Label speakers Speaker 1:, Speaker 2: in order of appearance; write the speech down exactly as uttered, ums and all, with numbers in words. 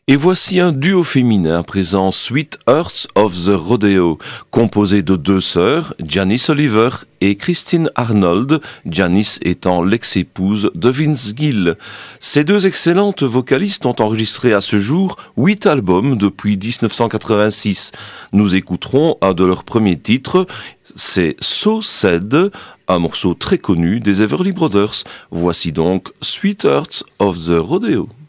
Speaker 1: Et voici un duo féminin présent, Sweet Hearts of the Rodeo, composé de deux sœurs, Janice Oliver et Christine Arnold, Janice étant l'ex-épouse de Vince Gill. Ces deux excellentes vocalistes ont enregistré à ce jour huit albums depuis dix-neuf cent quatre-vingt-six. Nous écouterons un de leurs premiers titres, c'est So Sad, un morceau très connu des Everly Brothers. Voici donc Sweet Hearts of the Rodeo.